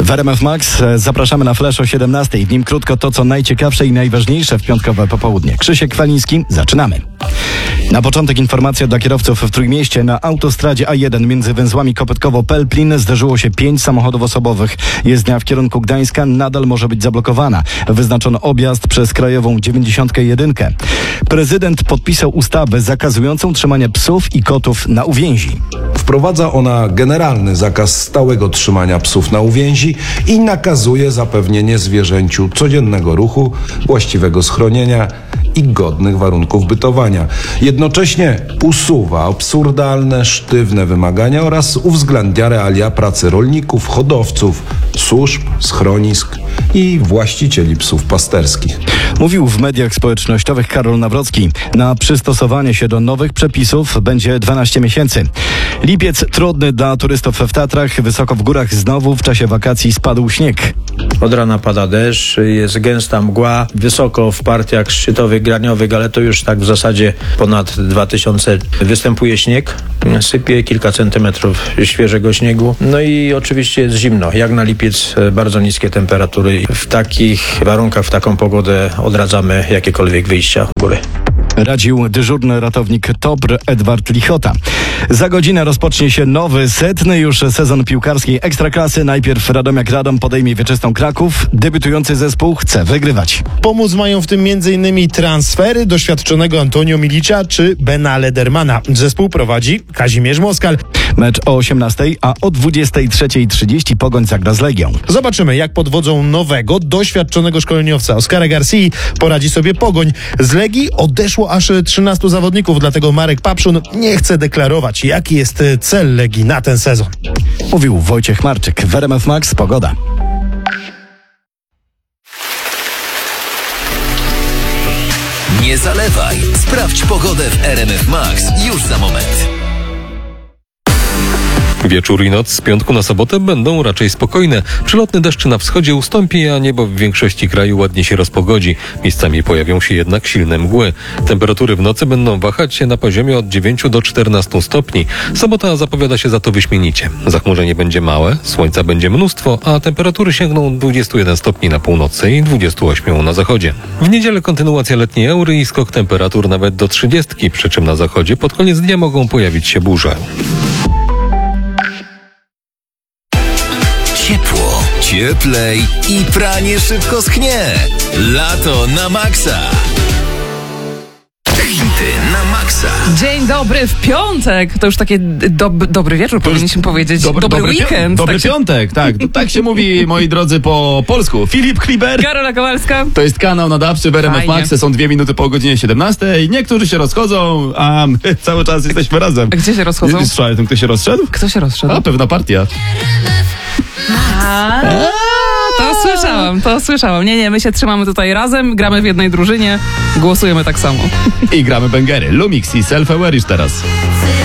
W RMF Max zapraszamy na Flash o 17:00. W nim krótko to, co najciekawsze i najważniejsze w piątkowe popołudnie. Krzysiek Kwaliński, zaczynamy. Na początek informacja dla kierowców w Trójmieście. Na autostradzie A1 między węzłami Kopytkowo-Pelplin zderzyło się 5 samochodów osobowych. Jezdnia w kierunku Gdańska nadal może być zablokowana. Wyznaczono objazd przez krajową 91. Prezydent podpisał ustawę zakazującą trzymania psów i kotów na uwięzi. Wprowadza ona generalny zakaz stałego trzymania psów na uwięzi i nakazuje zapewnienie zwierzęciu codziennego ruchu, właściwego schronienia i godnych warunków bytowania. Jednocześnie usuwa absurdalne, sztywne wymagania oraz uwzględnia realia pracy rolników, hodowców, służb, schronisk i właścicieli psów pasterskich. Mówił w mediach społecznościowych Karol Nawrocki. Na przystosowanie się do nowych przepisów będzie 12 miesięcy. Lipiec trudny dla turystów w Tatrach. Wysoko w górach znowu w czasie wakacji spadł śnieg. Od rana pada deszcz, jest gęsta mgła, wysoko w partiach szczytowych, graniowych, ale to już tak w zasadzie ponad 2000 występuje śnieg. Sypie kilka centymetrów świeżego śniegu. No i oczywiście jest zimno. Jak na lipiec bardzo niskie temperatury. W takich warunkach, w taką pogodę odradzamy jakiekolwiek wyjścia w góry. Radził dyżurny ratownik TOPR Edward Lichota. Za godzinę rozpocznie się nowy, setny już sezon piłkarskiej Ekstraklasy. Najpierw Radomiak Radom podejmie Wieczystą Kraków. Debiutujący zespół chce wygrywać. Pomóc mają w tym m.in. transfery doświadczonego Antonio Milicia czy Bena Ledermana. Zespół prowadzi Kazimierz Moskal. Mecz o 18:00, a o 23:30 Pogoń zagra z Legią. Zobaczymy, jak pod wodzą nowego, doświadczonego szkoleniowca Oskara Garcii poradzi sobie Pogoń. Z Legii odeszło aż 13 zawodników, dlatego Marek Papszun nie chce deklarować, jaki jest cel Legii na ten sezon. Mówił Wojciech Marczyk. W RMF Max pogoda. Nie zalewaj. Sprawdź pogodę w RMF Max już za moment. Wieczór i noc z piątku na sobotę będą raczej spokojne. Przelotny deszcz na wschodzie ustąpi, a niebo w większości kraju ładnie się rozpogodzi. Miejscami pojawią się jednak silne mgły. Temperatury w nocy będą wahać się na poziomie od 9 do 14 stopni. Sobota zapowiada się za to wyśmienicie. Zachmurzenie będzie małe, słońca będzie mnóstwo, a temperatury sięgną 21 stopni na północy i 28 na zachodzie. W niedzielę kontynuacja letniej aury i skok temperatur nawet do 30, przy czym na zachodzie pod koniec dnia mogą pojawić się burze. Ciepło, cieplej i pranie szybko schnie. Lato na maksa. Hity na maksa. Dzień dobry w piątek. To już takie dobry wieczór, powinniśmy powiedzieć. Dobry weekend. Dobry piątek, tak. Tak się mówi, moi drodzy, po polsku. Filip Kliber. Karola Kowalska. To jest kanał nadawczy w RMF Max. Są 2 minuty po godzinie 17. Niektórzy się rozchodzą, a my cały czas jesteśmy razem. Gdzie się rozchodzą? Nie słyszałem, kto się rozszedł? Kto się rozszedł? A, pewna partia. To słyszałam. Nie, my się trzymamy tutaj razem, gramy w jednej drużynie, głosujemy tak samo. I gramy bęgery. Lumix i Self Aware już teraz.